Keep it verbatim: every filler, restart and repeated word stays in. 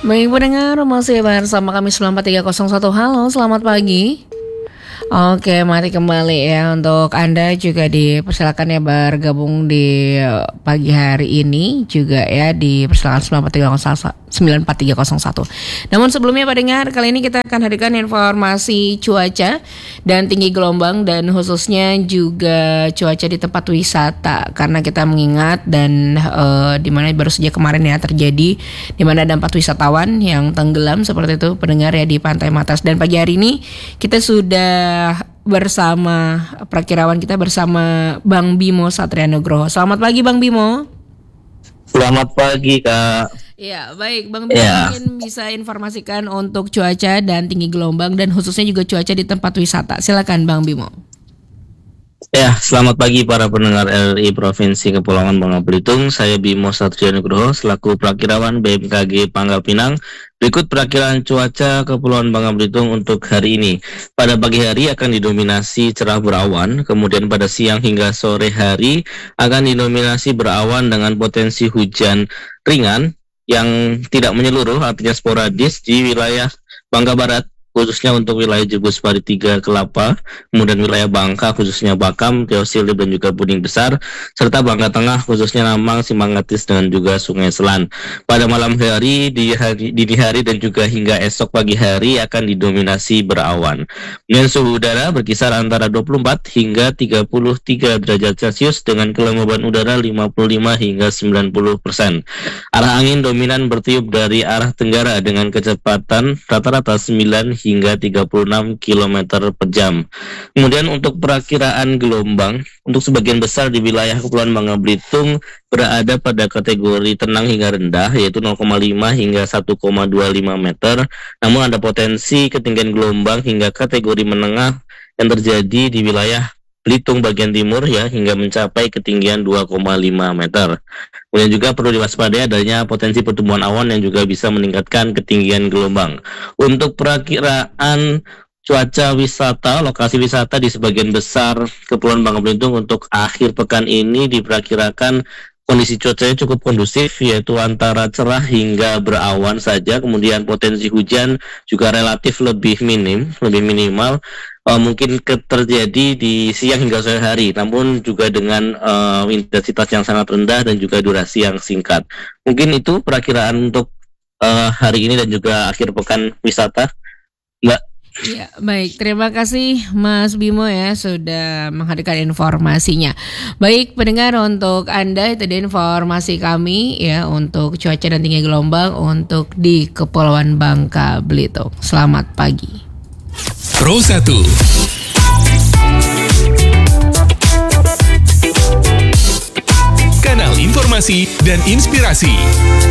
Baik pendengar, masih bersama kami sembilan empat tiga nol satu. Halo, selamat pagi. Oke, mari kembali ya. Untuk Anda juga dipersilakan ya bergabung di pagi hari ini juga ya, dipersilakan sembilan empat tiga nol satu. Namun sebelumnya Pak dengar, kali ini kita akan hadirkan informasi cuaca dan tinggi gelombang, dan khususnya juga cuaca di tempat wisata, karena kita mengingat dan uh, di mana baru saja kemarin ya terjadi di mana ada empat wisatawan yang tenggelam seperti itu pendengar ya di Pantai Matas. Dan pagi hari ini kita sudah bersama prakirawan kita bersama Bang Bimo Satria Nugroho. Selamat pagi Bang Bimo. Selamat pagi Kak. Ya baik Bang Bimo, ya. Mungkin bisa informasikan untuk cuaca dan tinggi gelombang dan khususnya juga cuaca di tempat wisata. Silakan Bang Bimo. Ya, selamat pagi para pendengar R R I Provinsi Kepulauan Bangka Belitung. Saya Bimo Satria Nugroho selaku prakirawan B M K G Pangkal Pinang. Berikut perakiraan cuaca Kepulauan Bangka Belitung untuk hari ini. Pada pagi hari akan didominasi cerah berawan, kemudian pada siang hingga sore hari akan didominasi berawan dengan potensi hujan ringan yang tidak menyeluruh, artinya sporadis di wilayah Bangka Barat, khususnya untuk wilayah Jebus Pari tiga Kelapa, kemudian wilayah Bangka khususnya Bakam, Teosilip dan juga Puning Besar, serta Bangka Tengah khususnya Namang, Simanggatis dan juga Sungai Selan. Pada malam hari, di hari, dini hari dan juga hingga esok pagi hari akan didominasi berawan. Dan suhu udara berkisar antara dua puluh empat hingga tiga puluh tiga derajat Celcius dengan kelembaban udara lima puluh lima hingga sembilan puluh persen. Arah angin dominan bertiup dari arah tenggara dengan kecepatan rata-rata sembilan hingga tiga puluh enam kilometer per jam. Kemudian untuk perakiraan gelombang, untuk sebagian besar di wilayah Kepulauan Bangka Belitung berada pada kategori tenang hingga rendah, yaitu nol koma lima hingga satu koma dua lima meter. Namun ada potensi ketinggian gelombang hingga kategori menengah yang terjadi di wilayah Belitung bagian timur ya, hingga mencapai ketinggian dua koma lima meter. Kemudian juga perlu diwaspadai adanya potensi pertumbuhan awan yang juga bisa meningkatkan ketinggian gelombang. Untuk perakiraan cuaca wisata, lokasi wisata di sebagian besar Kepulauan Bangka Belitung untuk akhir pekan ini diperkirakan kondisi cuacanya cukup kondusif, yaitu antara cerah hingga berawan saja. Kemudian potensi hujan juga relatif lebih minim, lebih minimal. Uh, mungkin terjadi di siang hingga sore hari, namun juga dengan uh, intensitas yang sangat rendah dan juga durasi yang singkat. Mungkin itu perakiraan untuk uh, hari ini dan juga akhir pekan wisata, Mbak. Ya, baik. Terima kasih Mas Bimo ya sudah menghadirkan informasinya. Baik pendengar, untuk Anda itu dia informasi kami ya untuk cuaca dan tinggi gelombang untuk di Kepulauan Bangka Belitung. Selamat pagi. Pro satu Kanal informasi dan inspirasi.